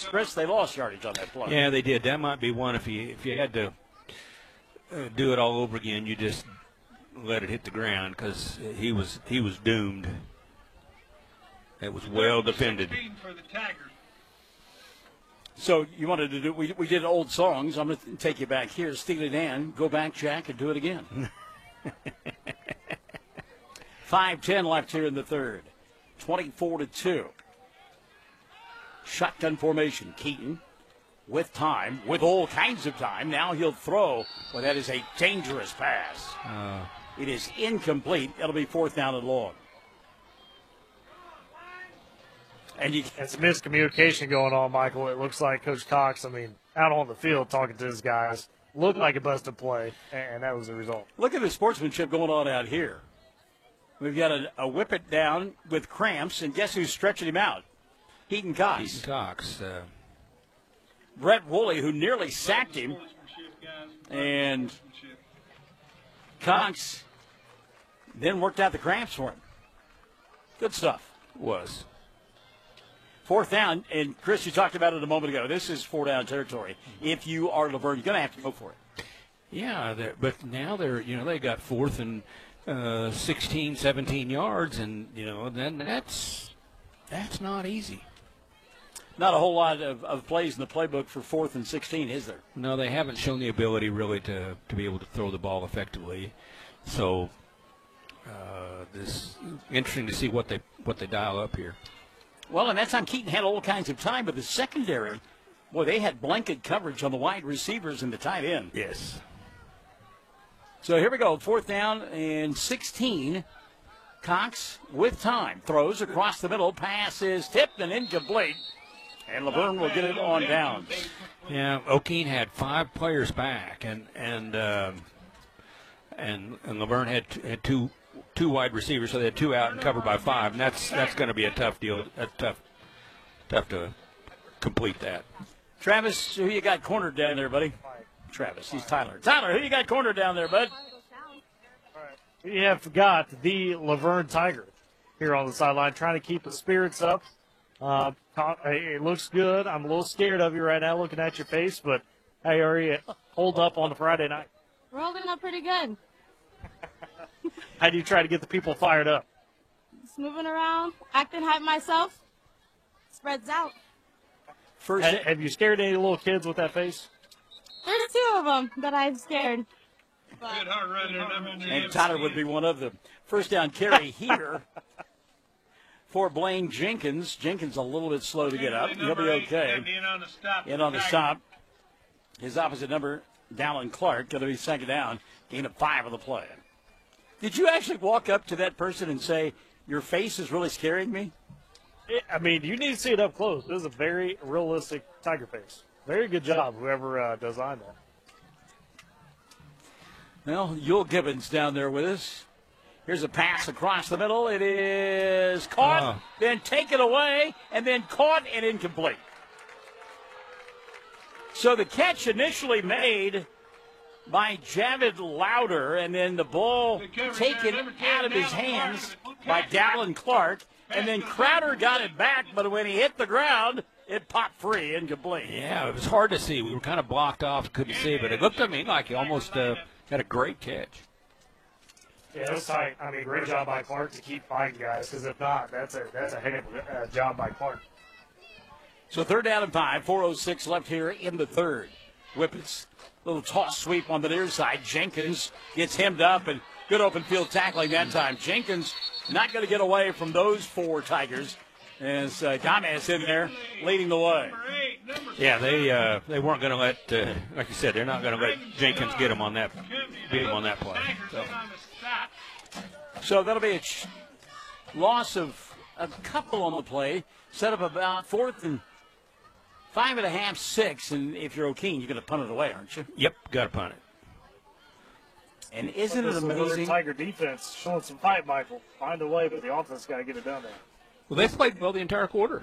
Chris, they lost yardage on that play. Yeah, they did. That might be one if you had to do it all over again, you just let it hit the ground because he was doomed. It was well defended. So you wanted to do? We did old songs. I'm going to take you back here. Steely Dan, go back, Jack, and do it again. 5:10 left here in the third. 24-2. Shotgun formation. Keaton with time, with all kinds of time. Now he'll throw. Well, that is a dangerous pass. It is incomplete. It'll be 4th down and long. And it's miscommunication going on, Michael. It looks like Coach Cox, out on the field talking to his guys, looked like a busted play, and that was the result. Look at the sportsmanship going on out here. We've got a whip it down with cramps, and guess who's stretching him out? Heaton Cox. Brett Woolley, who nearly sacked him, and Cox then worked out the cramps for him. Good stuff. Was. 4th down, and Chris, you talked about it a moment ago. This is 4-down territory. If you are Laverne, you're going to have to go for it. Yeah, but now they got 4th and 16, 17 yards, and then that's not easy. Not a whole lot of plays in the playbook for 4th and 16, is there? No, they haven't shown the ability really to be able to throw the ball effectively. So this interesting to see what they dial up here. Well, and that time Keaton had all kinds of time, but the secondary, boy, they had blanket coverage on the wide receivers and the tight end. Yes. So here we go, 4th down and 16. Cox with time, throws across the middle, pass is tipped and incomplete, and Laverne will get it on downs. Yeah, O'Keene had 5 players back, and Laverne had two wide receivers, so they had 2 out and covered by 5, and that's going to be a tough deal. Tough to complete that. Travis, who you got cornered down there, buddy? Travis, he's Tyler. Tyler, who you got cornered down there, bud? We have got the Laverne Tiger here on the sideline, trying to keep the spirits up. It looks good. I'm a little scared of you right now, looking at your face, but how are you hold up on the Friday night? We're holding up pretty good. How do you try to get the people fired up? Just moving around, acting hype myself. Spreads out. Have you scared any little kids with that face? There's 2 of them that I've scared. And Tyler would be one of them. 1st down carry here for Blaine Jenkins. Jenkins a little bit slow to get up. He'll be okay. In on the stop. His opposite number, Dallin Clark, going to be 2nd down. Gain of 5 of the play. Did you actually walk up to that person and say, your face is really scaring me? You need to see it up close. This is a very realistic tiger face. Very good job, whoever designed that. Well, Yul Gibbons down there with us. Here's a pass across the middle. It is caught, then taken away, and then caught and incomplete. So the catch initially made by Javid Louder, and then the ball taken out of his hands by Dallin Clark, and then Crowder got it back, but when he hit the ground, it popped free, incomplete. Yeah, it was hard to see. We were kind of blocked off, couldn't see, but it looked to me like he almost had a great catch. Yeah, that's tight. Great job by Clark to keep fighting guys, because if not, that's a heck of a job by Clark. So 3rd down and 5, 4:06 left here in the third. Whippets, little toss sweep on the near side. Jenkins gets hemmed up, and good open field tackling that time. Jenkins not going to get away from those 4 Tigers as Gomez in there leading the way. Yeah, they weren't going to let, like you said, they're not going to let Jenkins get him on that play. So that'll be a loss of a couple on the play. Set up about 4th and 5.5, 6, and if you're O'Keene, you're going to punt it away, aren't you? Yep, got to punt it. And isn't it amazing? Tiger defense showing some fight, Michael. Find a way, but the offense got to get it done there. Well, they played well the entire quarter.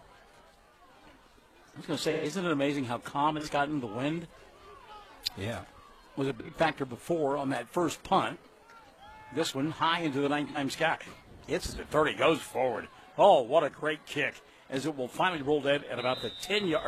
I was going to say, isn't it amazing how calm it's gotten, the wind? Yeah. Was a big factor before on that first punt. This one high into the nighttime sky. Hits the 30, goes forward. Oh, what a great kick, as it will finally roll dead at about the 10-yard.